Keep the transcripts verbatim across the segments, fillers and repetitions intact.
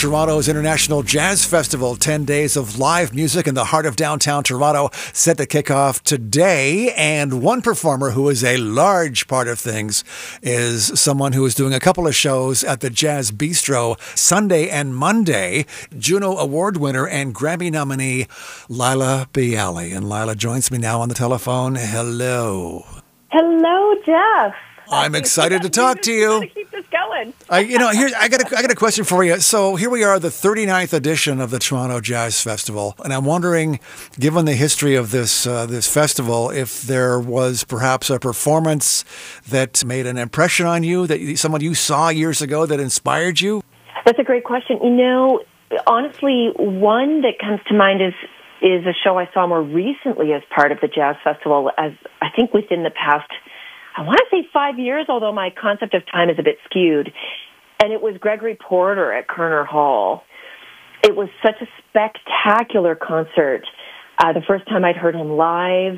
Toronto's International Jazz Festival. ten days of live music in the heart of downtown Toronto, set to kick off today. And one performer who is a large part of things is someone who is doing a couple of shows at the Jazz Bistro Sunday and Monday. Juno Award winner and Grammy nominee Laila Bialy. And Laila joins me now on the telephone. Hello. Hello, Jeff. I'm excited to talk to you. Keep this going. I, you know, here I got a, I got a question for you. So here we are, the thirty-ninth edition of the Toronto Jazz Festival, and I'm wondering, given the history of this uh, this festival, if there was perhaps a performance that made an impression on you, that you, someone you saw years ago that inspired you. That's a great question. You know, honestly, one that comes to mind is is a show I saw more recently as part of the Jazz Festival. As I think within the past, I want to say five years, although my concept of time is a bit skewed. And it was Gregory Porter at Kerner Hall. It was such a spectacular concert. Uh, the first time I'd heard him live,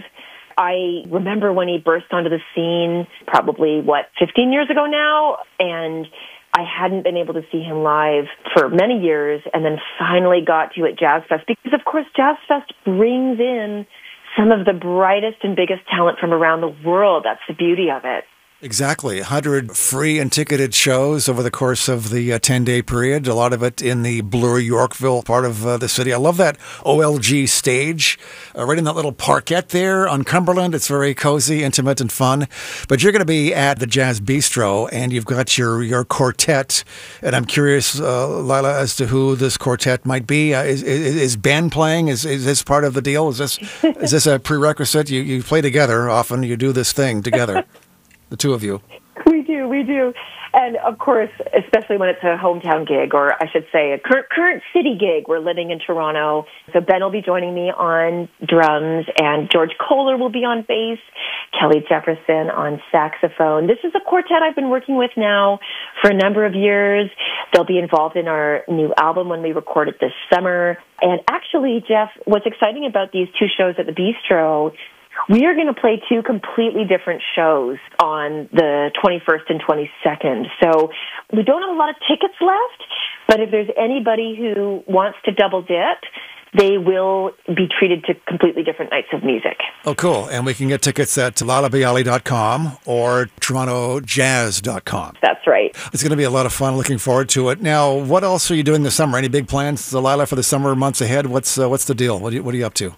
I remember when he burst onto the scene, probably, what, fifteen years ago now? And I hadn't been able to see him live for many years, and then finally got to at Jazz Fest. Because, of course, Jazz Fest brings in some of the brightest and biggest talent from around the world. That's the beauty of it. Exactly. one hundred free and ticketed shows over the course of the uh, ten-day period, a lot of it in the Bloor Yorkville part of uh, the city. I love that O L G stage, uh, right in that little parkette there on Cumberland. It's very cozy, intimate, and fun. But you're going to be at the Jazz Bistro, and you've got your, your quartet. And I'm curious, uh, Laila, as to who this quartet might be. Uh, is, is, is Ben playing? Is, is this part of the deal? Is this is this a prerequisite? You, you play together often. You do this thing together. The two of you. We do, we do. And, of course, especially when it's a hometown gig, or I should say a current, current city gig. We're living in Toronto. So Ben will be joining me on drums, and George Kohler will be on bass, Kelly Jefferson on saxophone. This is a quartet I've been working with now for a number of years. They'll be involved in our new album when we record it this summer. And actually, Jeff, what's exciting about these two shows at the Bistro, we are going to play two completely different shows on the twenty-first and twenty-second. So we don't have a lot of tickets left, but if there's anybody who wants to double dip, they will be treated to completely different nights of music. Oh, cool. And we can get tickets at laila bialy dot com or toronto jazz dot com. That's right. It's going to be a lot of fun. Looking forward to it. Now, what else are you doing this summer? Any big plans, Laila, for the summer months ahead? What's uh, what's the deal? What are you, what are you up to?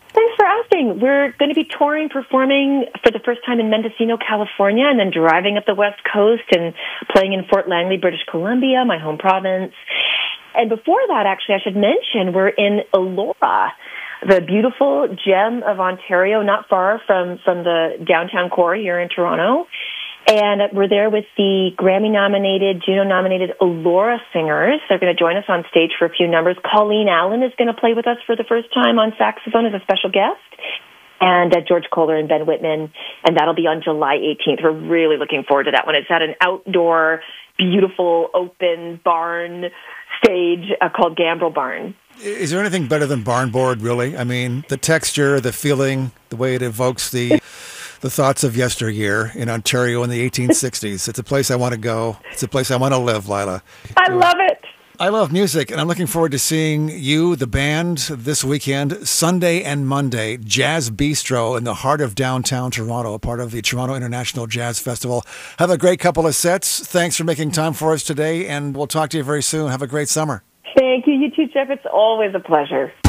We're going to be touring, performing for the first time in Mendocino, California, and then driving up the West Coast and playing in Fort Langley, British Columbia, my home province. And before that, actually, I should mention we're in Elora, the beautiful gem of Ontario, not far from, from the downtown core here in Toronto. And we're there with the Grammy-nominated, Juno-nominated Elora Singers. They're going to join us on stage for a few numbers. Colleen Allen is going to play with us for the first time on saxophone as a special guest. And uh, George Kohler and Ben Whitman. And that'll be on July eighteenth. We're really looking forward to that one. It's at an outdoor, beautiful, open barn stage uh, called Gambrel Barn. Is there anything better than barn board, really? I mean, the texture, the feeling, the way it evokes the... the thoughts of yesteryear in Ontario in the eighteen sixties. It's a place I want to go. It's a place I want to live, Laila. I love it. I love music, and I'm looking forward to seeing you, the band, this weekend, Sunday and Monday, Jazz Bistro in the heart of downtown Toronto, part of the Toronto International Jazz Festival. Have a great couple of sets. Thanks for making time for us today, and we'll talk to you very soon. Have a great summer. Thank you. You too, Jeff. It's always a pleasure.